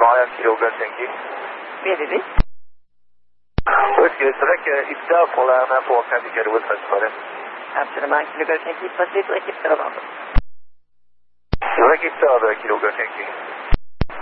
معايا كيلوغرام تنكي میدیدی؟ ويسكي سرك إبداف ولا ما فوق هذه كروت فسفرة همچنان من کیلوگرم تنکی پس تو اکیب ترابان سرك إبداف كيلوغرام تنكي